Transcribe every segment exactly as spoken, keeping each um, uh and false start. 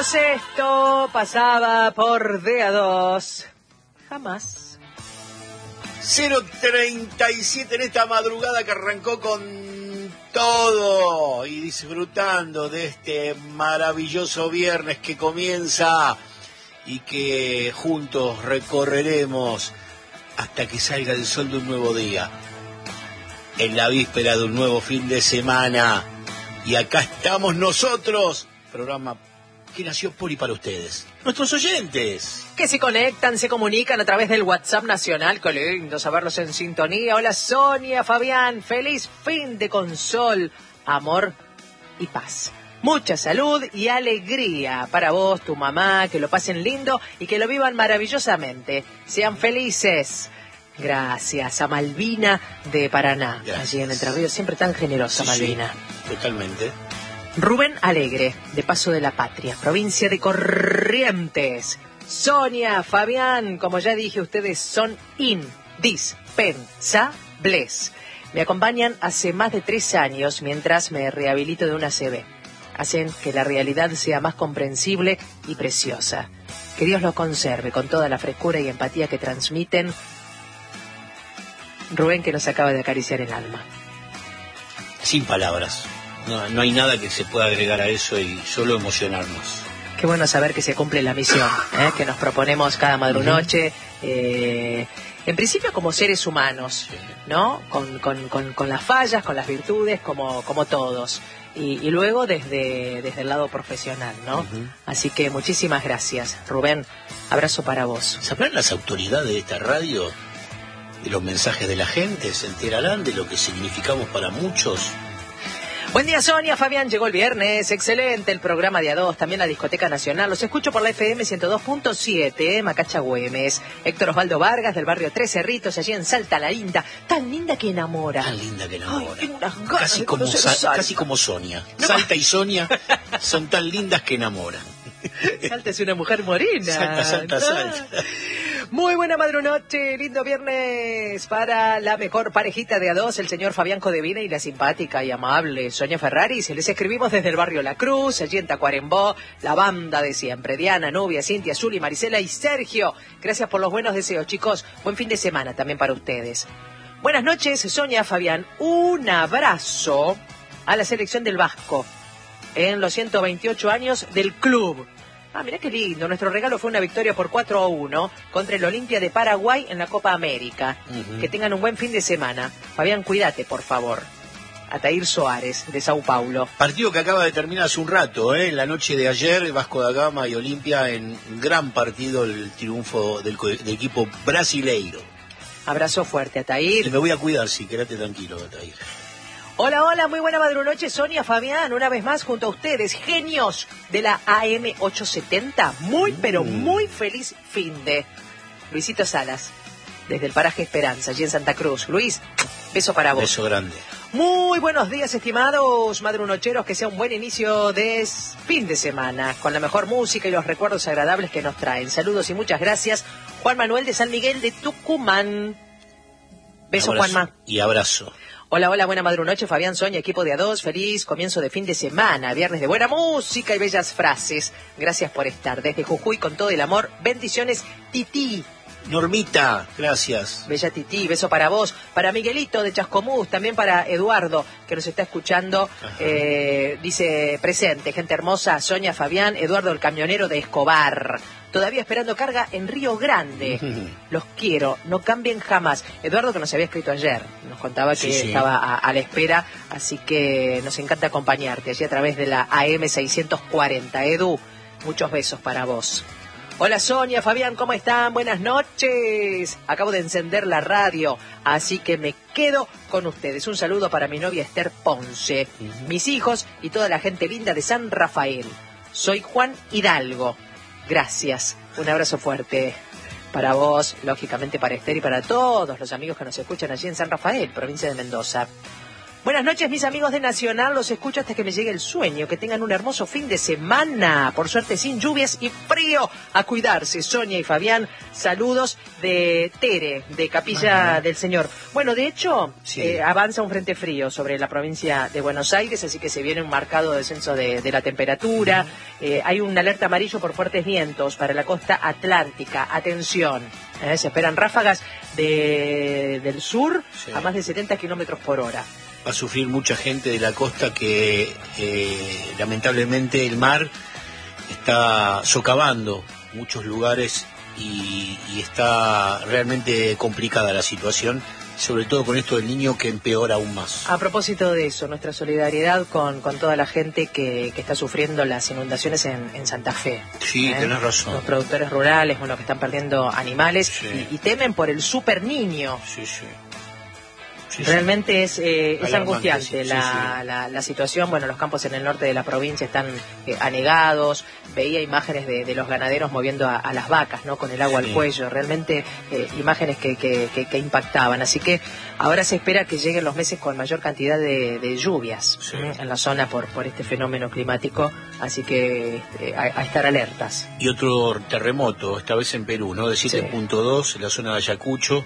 Pero esto pasaba por D A dos. Jamás. cero treinta y siete en esta madrugada que arrancó con todo y disfrutando de este maravilloso viernes que comienza y que juntos recorreremos hasta que salga el sol de un nuevo día, en la víspera de un nuevo fin de semana. Y acá estamos nosotros, programa que nació por y para ustedes, nuestros oyentes. Que se conectan, se comunican a través del WhatsApp nacional. Qué lindo saberlos en sintonía. Hola Sonia, Fabián, feliz fin de con sol, amor y paz. Mucha salud y alegría para vos, tu mamá, que lo pasen lindo y que lo vivan maravillosamente. Sean felices. Gracias a Malvina de Paraná. Gracias. Allí en Entre Ríos, siempre tan generosa, sí, Malvina. Sí, totalmente. Rubén Alegre, de Paso de la Patria, provincia de Corrientes. Sonia, Fabián, como ya dije, ustedes son indispensables. Me acompañan hace más de tres años mientras me rehabilito de una A C V. Hacen que la realidad sea más comprensible y preciosa. Que Dios los conserve con toda la frescura y empatía que transmiten. Rubén, que nos acaba de acariciar el alma. Sin palabras. No, no hay nada que se pueda agregar a eso y solo emocionarnos. Qué bueno saber que se cumple la misión, ¿eh? Que nos proponemos cada madrunoche, eh, en principio como seres humanos, sí, ¿no? Con, con, con, con las fallas, con las virtudes, como, como todos. Y, y luego desde, desde el lado profesional, ¿no? Uh-huh. Así que muchísimas gracias. Rubén, abrazo para vos. ¿Sabrán las autoridades de esta radio de los mensajes de la gente? ¿Se enterarán de lo que significamos para muchos? Buen día, Sonia, Fabián, llegó el viernes, excelente el programa de A dos, también la Discoteca Nacional, los escucho por la F M ciento dos punto siete, Macacha Güemes. Héctor Osvaldo Vargas, del barrio Tres Cerritos, allí en Salta la Linda, tan linda que enamora. Tan linda que enamora. Ay, unas ganas casi, de como Sa- casi como Sonia. No. Salta y Sonia son tan lindas que enamoran. Salta es una mujer morena. Salta, salta, ¿no? salta. Muy buena madrunoche, lindo viernes para la mejor parejita de A dos, el señor Fabián Codevina y la simpática y amable Sonia Ferrari. Se les escribimos desde el barrio La Cruz, allí en Tacuarembó, la banda de siempre, Diana, Nubia, Cintia, Zuli, Marisela y Sergio. Gracias por los buenos deseos, chicos. Buen fin de semana también para ustedes. Buenas noches, Sonia, Fabián. Un abrazo a la selección del Vasco en los ciento veintiocho años del club. Ah, mirá qué lindo. Nuestro regalo fue una victoria por cuatro a uno contra el Olimpia de Paraguay en la Copa América. Uh-huh. Que tengan un buen fin de semana. Fabián, cuídate, por favor. Ataír Soares, de Sao Paulo. Partido que acaba de terminar hace un rato, ¿eh? La noche de ayer, Vasco da Gama y Olimpia en gran partido, el triunfo del, del equipo brasileiro. Abrazo fuerte, Ataír. Y me voy a cuidar, sí, quédate tranquilo, Ataír. Hola, hola, muy buena madrunoche, Sonia, Fabián, una vez más junto a ustedes, genios de la A M ochocientos setenta. Muy, mm. pero muy feliz fin de Luisito Salas, desde el paraje Esperanza, allí en Santa Cruz. Luis, beso para vos. Beso grande. Muy buenos días, estimados madrunocheros, que sea un buen inicio de fin de semana, con la mejor música y los recuerdos agradables que nos traen. Saludos y muchas gracias. Juan Manuel de San Miguel de Tucumán. Beso, abrazo, Juanma. Y abrazo. Hola, hola, buena madrunoche, Fabián, Sonia, equipo de A dos, feliz comienzo de fin de semana, viernes de buena música y bellas frases. Gracias por estar. Desde Jujuy, con todo el amor, bendiciones, Tití. Normita, gracias. Bella Tití, beso para vos, para Miguelito de Chascomús, también para Eduardo, que nos está escuchando, eh, dice presente, gente hermosa, Sonia, Fabián, Eduardo el camionero de Escobar. Todavía esperando carga en Río Grande. Los quiero, no cambien jamás. Eduardo, que nos había escrito ayer, nos contaba que sí, sí. estaba a, a la espera, así que nos encanta acompañarte allí a través de la A M seiscientos cuarenta. Edu, muchos besos para vos. Hola Sonia, Fabián, ¿cómo están? Buenas noches. Acabo de encender la radio, así que me quedo con ustedes. Un saludo para mi novia Esther Ponce, uh-huh. mis hijos y toda la gente linda de San Rafael. Soy Juan Hidalgo. Gracias. Un abrazo fuerte para vos, lógicamente para Esther y para todos los amigos que nos escuchan allí en San Rafael, provincia de Mendoza. Buenas noches, mis amigos de Nacional. Los escucho hasta que me llegue el sueño. Que tengan un hermoso fin de semana. Por suerte, sin lluvias y frío. A cuidarse, Sonia y Fabián. Saludos de Tere, de Capilla Ajá. del Señor. Bueno, de hecho, sí. eh, avanza un frente frío sobre la provincia de Buenos Aires, así que se viene un marcado descenso de, de la temperatura. Eh, hay una alerta amarillo por fuertes vientos para la costa atlántica. Atención. Eh, se esperan ráfagas de, del sur sí. a más de setenta kilómetros por hora. Va a sufrir mucha gente de la costa que eh, lamentablemente el mar está socavando muchos lugares y, y está realmente complicada la situación, sobre todo con esto del niño que empeora aún más. A propósito de eso, nuestra solidaridad con, con toda la gente que, que está sufriendo las inundaciones en, en Santa Fe. Sí, ¿eh? Tenés razón. Los productores rurales, bueno, que están perdiendo animales sí. y, y temen por el super niño. Sí, sí. Sí, Realmente sí. es, eh, es angustiante sí, la, sí, sí. La, la situación. Bueno, los campos en el norte de la provincia están eh, anegados. Veía imágenes de, de los ganaderos moviendo a, a las vacas, ¿no? Con el agua sí. al cuello. Realmente eh, imágenes que, que, que, que impactaban. Así que ahora se espera que lleguen los meses con mayor cantidad de, de lluvias sí. ¿eh? en la zona por, por este fenómeno climático. Así que eh, a, a estar alertas. Y otro terremoto, esta vez en Perú, ¿no? De siete punto dos sí. en la zona de Ayacucho.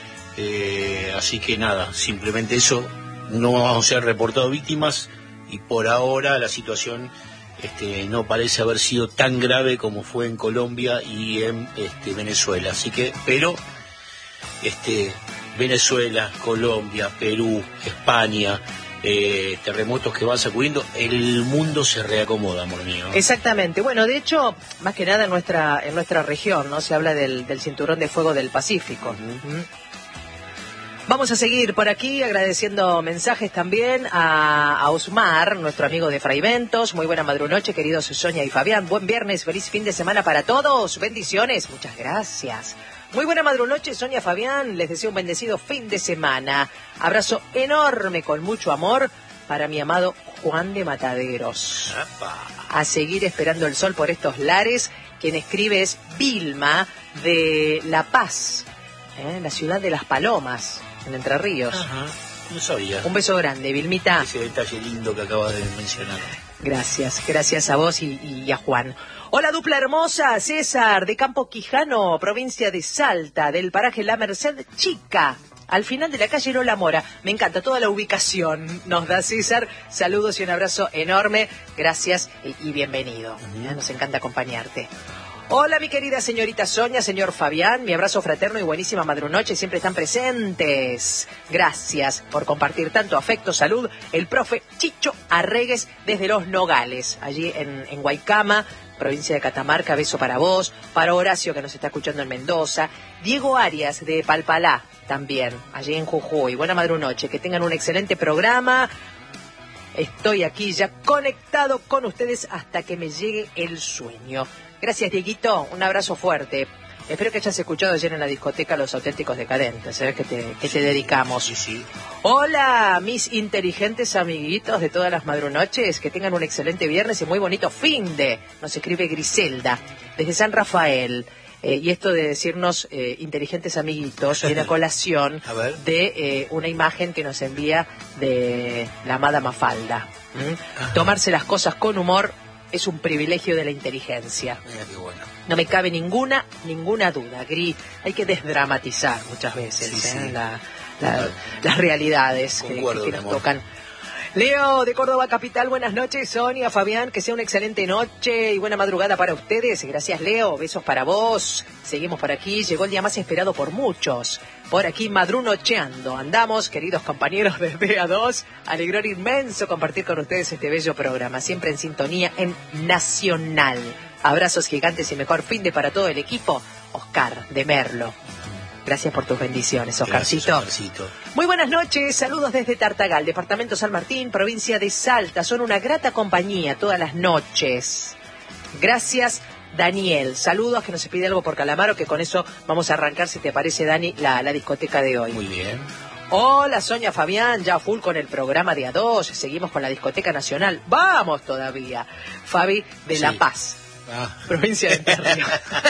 Eh, así que nada, simplemente eso, no vamos a ser reportados víctimas y por ahora la situación este, no parece haber sido tan grave como fue en Colombia y en este, Venezuela. Así que, pero este, Venezuela, Colombia, Perú, España, eh, terremotos que van sacudiendo, el mundo se reacomoda, amor mío. Exactamente. Bueno, de hecho, más que nada en nuestra en nuestra región, ¿no? Se habla del, del cinturón de fuego del Pacífico. Uh-huh. ¿Mm? Vamos a seguir por aquí agradeciendo mensajes también a, a Osmar, nuestro amigo de Fraiventos. Muy buena madrunoche, queridos Sonia y Fabián. Buen viernes, feliz fin de semana para todos. Bendiciones, muchas gracias. Muy buena madrunoche, Sonia, Fabián. Les deseo un bendecido fin de semana. Abrazo enorme con mucho amor para mi amado Juan de Mataderos. A seguir esperando el sol por estos lares. Quien escribe es Vilma de La Paz, ¿eh? La ciudad de Las Palomas, en Entre Ríos. Ajá, no sabía. Un beso grande, Vilmita. Ese detalle lindo que acabas de mencionar. Gracias, gracias a vos y, y a Juan. Hola, dupla hermosa, César, de Campo Quijano, provincia de Salta, del paraje La Merced Chica, al final de la calle Lola Mora. Me encanta toda la ubicación, nos da César. Saludos y un abrazo enorme, gracias y, y bienvenido. Uh-huh. Nos encanta acompañarte. Hola, mi querida señorita Sonia, señor Fabián, mi abrazo fraterno y buenísima madrunoche, siempre están presentes. Gracias por compartir tanto afecto, salud. El profe Chicho Arregues desde Los Nogales, allí en, en Guaycama, provincia de Catamarca, beso para vos, para Horacio que nos está escuchando en Mendoza, Diego Arias de Palpalá también, allí en Jujuy. Buena madrunoche, que tengan un excelente programa. Estoy aquí ya conectado con ustedes hasta que me llegue el sueño. Gracias, Dieguito. Un abrazo fuerte. Espero que hayas escuchado ayer en la discoteca Los Auténticos Decadentes, ¿sabes? Que te, que te dedicamos. Sí, sí. Hola, mis inteligentes amiguitos de todas las madrunoches. Que tengan un excelente viernes y muy bonito fin de. Nos escribe Griselda, desde San Rafael. Eh, y esto de decirnos eh, inteligentes amiguitos, viene a colación de eh, una imagen que nos envía de la amada Mafalda. ¿Mm? Tomarse las cosas con humor es un privilegio de la inteligencia. Mira qué bueno. No me cabe ninguna, ninguna duda, Gris. Hay que desdramatizar muchas veces sí, ¿eh? sí. La, la, las realidades que, que nos tocan. Leo de Córdoba Capital, buenas noches. Sonia, Fabián, que sea una excelente noche y buena madrugada para ustedes. Gracias, Leo, besos para vos. Seguimos por aquí, llegó el día más esperado por muchos. Por aquí madrunocheando. Andamos, queridos compañeros de D A dos. Alegrón inmenso compartir con ustedes este bello programa, siempre en sintonía en Nacional. Abrazos gigantes y mejor fin de para todo el equipo. Oscar de Merlo. Gracias por tus bendiciones, Oscarcito. Gracias, Oscarcito. Muy buenas noches, saludos desde Tartagal, departamento San Martín, provincia de Salta. Son una grata compañía todas las noches. Gracias, Daniel. Saludos, que nos pide algo por Calamaro, que con eso vamos a arrancar, si te parece, Dani, la, la discoteca de hoy. Muy bien. Hola, Sonia, Fabián, ya full con el programa de A dos. Seguimos con la discoteca nacional. Vamos todavía. Fabi de sí. La Paz, ah. provincia de Entre Ríos.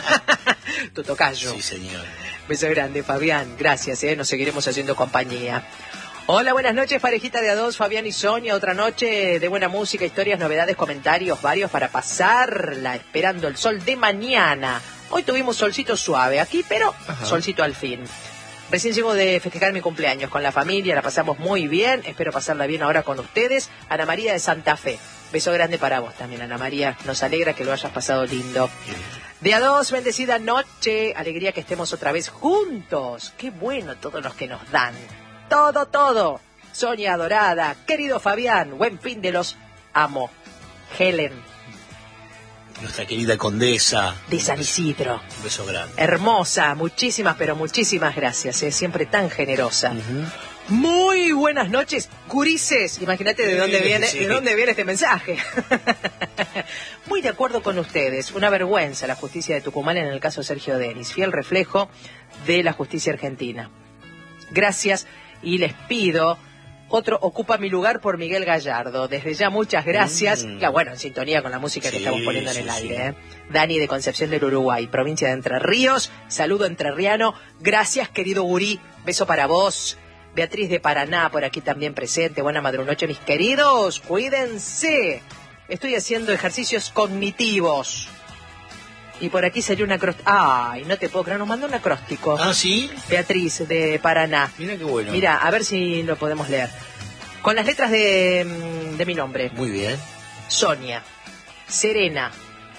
Tu tocayo. Sí, señor. Beso grande, Fabián. Gracias, ¿eh? Nos seguiremos haciendo compañía. Hola, buenas noches, parejita de a dos, Fabián y Sonia. Otra noche de buena música, historias, novedades, comentarios varios para pasarla, esperando el sol de mañana. Hoy tuvimos solcito suave aquí, pero Ajá. solcito al fin. Recién llego de festejar mi cumpleaños con la familia, la pasamos muy bien, espero pasarla bien ahora con ustedes. Ana María de Santa Fe, beso grande para vos también, Ana María, nos alegra que lo hayas pasado lindo. De a dos, bendecida noche, alegría que estemos otra vez juntos. Qué bueno todos los que nos dan. Todo, todo. Sonia adorada, querido Fabián, buen fin de los amo. Helen. Nuestra querida condesa. De San Isidro. Un beso grande. Hermosa, muchísimas, pero muchísimas gracias, ¿eh? Siempre tan generosa. Uh-huh. Muy buenas noches, gurises. Imagínate de dónde viene, sí. de dónde viene este mensaje. Muy de acuerdo con ustedes. Una vergüenza la justicia de Tucumán en el caso Sergio Denis, fiel reflejo de la justicia argentina. Gracias. Y les pido, otro Ocupa mi lugar por Miguel Gallardo. Desde ya muchas gracias. Mm. Ya, bueno, en sintonía con la música sí, que estamos poniendo en el sí, aire. Sí. ¿eh? Dani de Concepción del Uruguay, provincia de Entre Ríos. Saludo entrerriano. Gracias, querido gurí. Beso para vos. Beatriz de Paraná, por aquí también presente. Buena madrunoche, mis queridos. Cuídense. Estoy haciendo ejercicios cognitivos. Y por aquí salió un acróstico. Ay, no te puedo creer, nos mandó un acróstico. Ah, ¿sí? Beatriz, de Paraná. Mira qué bueno. Mira, a ver si lo podemos leer. Con las letras de, de mi nombre. Muy bien. Sonia. Serena.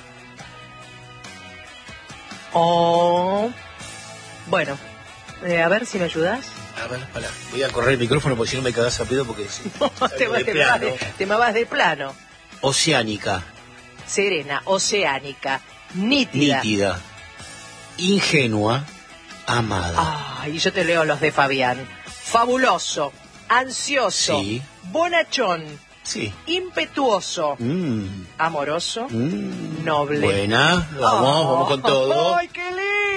Oh. Bueno, eh, a ver si me ayudas. A ver, pará. Voy a correr el micrófono porque si no me cagás a pedo porque... Sí, no, te, vas de plano. De, te me vas de plano. Oceánica. Serena, oceánica. Nítida. Nítida. Ingenua. Amada. Ay, yo te leo los de Fabián. Fabuloso. Ansioso. Sí. Bonachón. Sí. Impetuoso. Mm. Amoroso. Mm. Noble. Buena. Vamos, oh. vamos con todo. ¡Ay, qué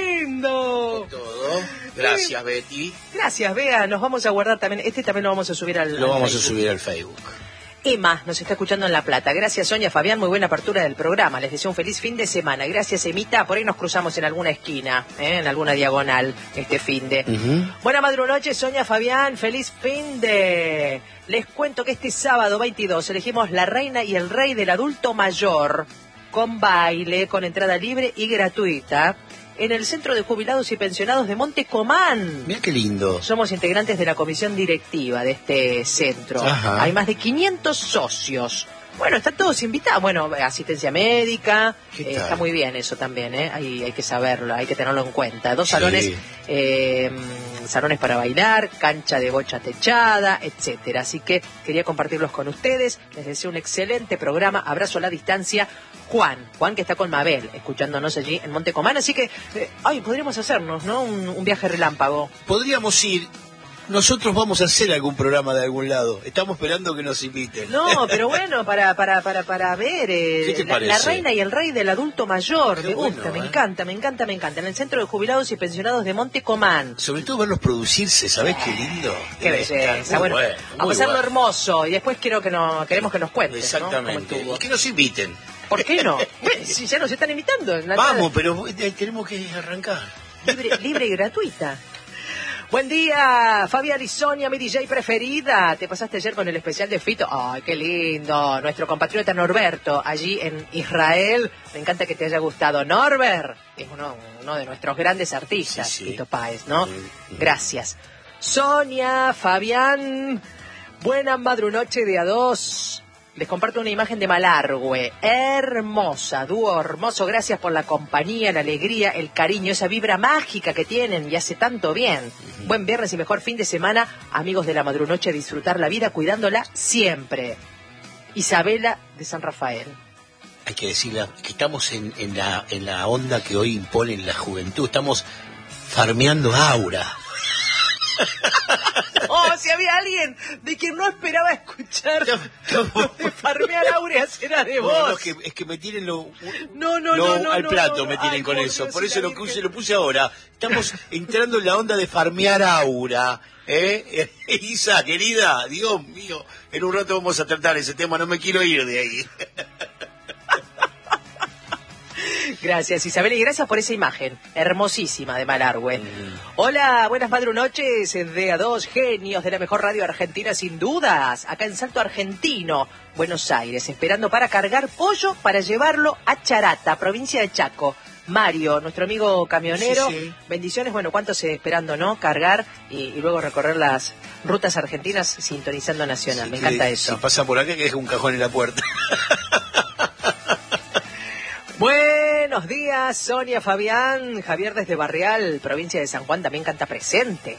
lindo! Con todo. Gracias, sí. Betty. Gracias, Bea. Nos vamos a guardar también. Este también lo vamos a subir al Lo al vamos Facebook. a subir al Facebook. Emma nos está escuchando en La Plata. Gracias, Sonia, Fabián, muy buena apertura del programa. Les deseo un feliz fin de semana. Gracias, Emita. Por ahí nos cruzamos en alguna esquina, ¿eh? En alguna diagonal este fin de. Uh-huh. Buena madrunoche, Sonia, Fabián. Feliz fin de. Les cuento que este sábado veintidós elegimos La Reina y el Rey del Adulto Mayor con baile, con entrada libre y gratuita en el Centro de Jubilados y Pensionados de Monte Comán. Mira qué lindo. Somos integrantes de la comisión directiva de este centro. Ajá. Hay más de quinientos socios. Bueno, están todos invitados. Bueno, asistencia médica, eh, está muy bien eso también, ¿eh? Hay, hay que saberlo, hay que tenerlo en cuenta. Dos salones, sí. eh, salones para bailar, cancha de bocha techada, etcétera. Así que quería compartirlos con ustedes. Les deseo un excelente programa. Abrazo a la distancia. Juan, Juan que está con Mabel, escuchándonos allí en Montecomán. Así que, eh, ay, podríamos hacernos, ¿no? Un, un viaje relámpago. Podríamos ir. Nosotros vamos a hacer algún programa de algún lado. Estamos esperando que nos inviten. No, pero bueno, para para para para ver eh, ¿Qué te la, parece? La Reina y el Rey del Adulto Mayor. Qué me gusta, bueno, me ¿eh? encanta, me encanta, me encanta. En el Centro de Jubilados y Pensionados de Monte Comán. Sobre todo verlos producirse, ¿sabés qué lindo? Qué belleza. Bueno, bueno, vamos a hacerlo bueno. hermoso y después quiero que nos, queremos que nos cuentes, exactamente. ¿no? Y que nos inviten. ¿Por qué no? Si ya nos están invitando. Vamos, pero eh, tenemos que arrancar. Libre, libre y gratuita. Buen día, Fabián y Sonia, mi D J preferida. Te pasaste ayer con el especial de Fito. Ay, qué lindo. Nuestro compatriota Norberto, allí en Israel. Me encanta que te haya gustado. Norbert es uno, uno de nuestros grandes artistas, sí, sí. Fito Páez, ¿no? Sí, sí. Gracias. Sonia, Fabián, buena madrunoche de a dos. Les comparto una imagen de Malargüe, hermosa, dúo hermoso, gracias por la compañía, la alegría, el cariño, esa vibra mágica que tienen y hace tanto bien. Uh-huh. Buen viernes y mejor fin de semana, amigos de la madrunoche, disfrutar la vida cuidándola siempre. Isabela de San Rafael. Hay que decirle que estamos en, en, la, en la onda que hoy impone la juventud, estamos farmeando aura. Oh, si había alguien de quien no esperaba escuchar lo de farmear aureas era de vos. No, no, es, que, es que me tienen lo, no, no, lo, no, no, al no, plato, no, me tienen ay, con por eso. Dios, por eso lo, que... puse, lo puse ahora. Estamos entrando en la onda de farmear aura. ¿Eh? Isa, querida, Dios mío, en un rato vamos a tratar ese tema, no me quiero ir de ahí. Gracias, Isabel, y gracias por esa imagen hermosísima de Malargüe. Mm. Hola, buenas madrunoches de A dos, genios de la mejor radio argentina sin dudas, acá en Salto Argentino, Buenos Aires, esperando para cargar pollo para llevarlo a Charata, provincia de Chaco. Mario, nuestro amigo camionero, sí, sí. Bendiciones, bueno, cuántos esperando, ¿no? Cargar y, y luego recorrer las rutas argentinas sintonizando Nacional, sí, me encanta eso. Si pasa por acá que deja un cajón en la puerta. Buenos días, Sonia, Fabián, Javier desde Barrial, provincia de San Juan, también canta presente.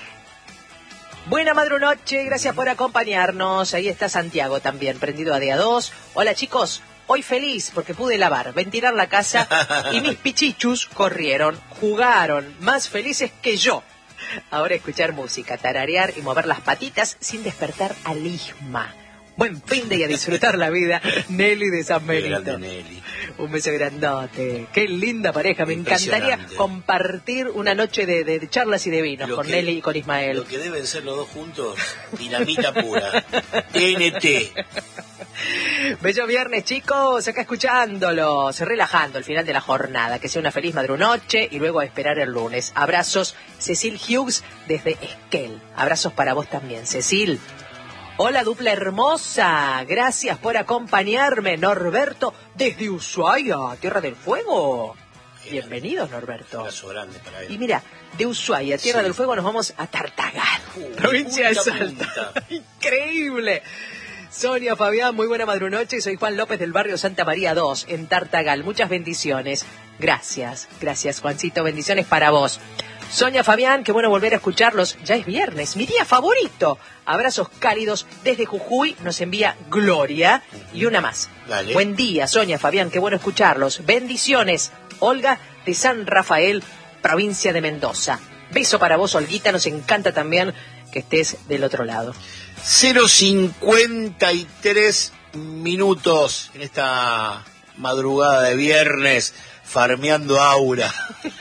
Buena madrunoche, gracias por acompañarnos. Ahí está Santiago también, prendido a día dos. Hola chicos, hoy feliz porque pude lavar, ventilar la casa y mis pichichus corrieron, jugaron, más felices que yo. Ahora escuchar música, tararear y mover las patitas sin despertar al Isma. Buen fin de y a disfrutar la vida, Nelly de San Benito. Nelly. Un beso grandote. Qué linda pareja. Me encantaría compartir una noche de, de charlas y de vinos lo con que, Nelly y con Ismael. Lo que deben ser los dos juntos, dinamita pura. T N T. Bello viernes, chicos. Acá escuchándolos, relajando el final de la jornada. Que sea una feliz madrunoche y luego a esperar el lunes. Abrazos, Cecil Hughes desde Esquel. Abrazos para vos también, Cecil. Hola, dupla hermosa, gracias por acompañarme, Norberto, desde Ushuaia, Tierra del Fuego. Bienvenido, Norberto. Un abrazo grande para él. Y mira, de Ushuaia, Tierra sí. del Fuego, nos vamos a Tartagal, uh, provincia de Salta. Increíble. Sonia, Fabián, muy buena madrunoche, soy Juan López del barrio Santa María dos, en Tartagal. Muchas bendiciones. Gracias, gracias, Juancito, bendiciones para vos. Sonia, Fabián, qué bueno volver a escucharlos. Ya es viernes, mi día favorito. Abrazos cálidos desde Jujuy, nos envía Gloria. Y una más. Dale. Buen día, Sonia, Fabián, qué bueno escucharlos. Bendiciones. Olga de San Rafael, provincia de Mendoza. Beso para vos, Olguita, nos encanta también que estés del otro lado. cero cincuenta y tres minutos en esta madrugada de viernes. Farmeando aura.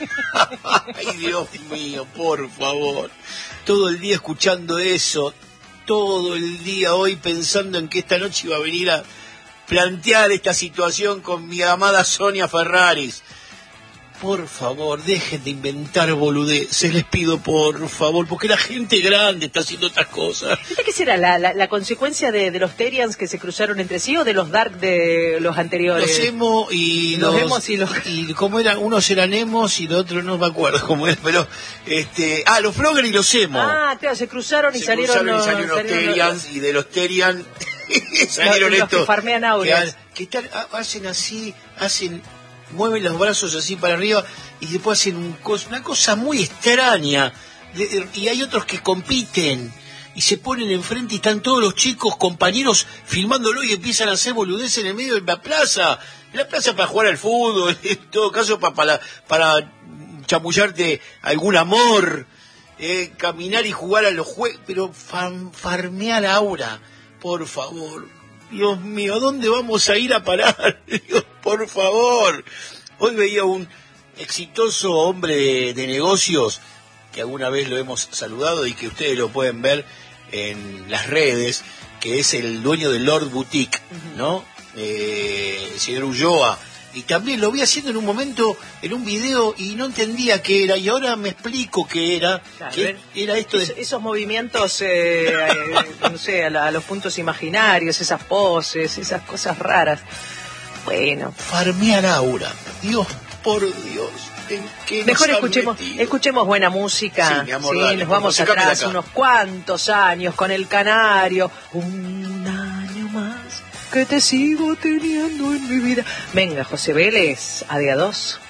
Ay, Dios mío, por favor. Todo el día escuchando eso. Todo el día hoy pensando en que esta noche iba a venir a plantear esta situación con mi amada Sonia Ferraris. Por favor, dejen de inventar boludeces, les pido por favor, porque la gente grande está haciendo estas cosas. ¿Qué será la, la, la consecuencia de, de los Terians que se cruzaron entre sí o de los Dark de los anteriores? Los emo y los, los emos y los... y cómo eran, unos eran emos y los otros no me acuerdo cómo es, pero este, ah, los Frogger y los emo. Ah, claro, se cruzaron y se salieron, cruzaron los, y salieron los salieron Terians los... y de los Terians salieron los, estos los que farmean auras. Que, que tal, hacen así, hacen mueven los brazos así para arriba y después hacen un cos, una cosa muy extraña. De, y hay otros que compiten y se ponen enfrente y están todos los chicos, compañeros, filmándolo y empiezan a hacer boludeces en el medio de la plaza. En la plaza para jugar al fútbol, en todo caso para, para, para chamullarte algún amor, eh, caminar y jugar a los juegos, pero fam, farmear aura, por favor. Dios mío, ¿a dónde vamos a ir a parar? Dios, por favor. Hoy veía un exitoso hombre de, de negocios, que alguna vez lo hemos saludado y que ustedes lo pueden ver en las redes, que es el dueño de Lord Boutique, ¿no? Eh, el señor Ulloa. Y también lo vi haciendo en un momento, en un video, y no entendía qué era, y ahora me explico qué era. Claro, qué era esto de... Esos, esos movimientos, eh, eh, no sé, a, la, a los puntos imaginarios, esas poses, esas cosas raras. Bueno. Farmear aura. Dios, por Dios. Mejor escuchemos escuchemos buena música. Sí, mi amor, sí, dale, nos vamos favor, atrás unos cuantos años con el Canario. Un año más que te sigo teniendo en mi vida. Venga, José Vélez, a día dos.